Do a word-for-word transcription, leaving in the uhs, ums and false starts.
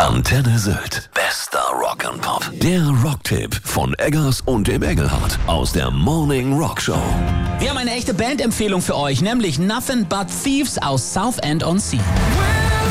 Antenne Sylt. Bester Rock'n'Pop. Der Rocktipp von Eggers und dem Engelhardt aus der Morning Rock Show. Wir haben eine echte Bandempfehlung für euch, nämlich Nothing But Thieves aus Southend on Sea.